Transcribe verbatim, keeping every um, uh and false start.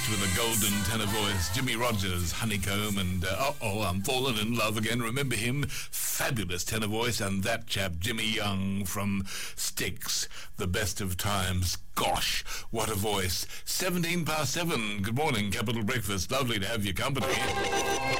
with a golden tenor voice. Jimmy Rogers, Honeycomb, and uh, uh-oh, I'm falling in love again. Remember him? Fabulous tenor voice. And that chap, Jimmy Young from Styx, The Best of Times. Gosh, what a voice. seventeen past seven. Good morning, Capital Breakfast. Lovely to have your company.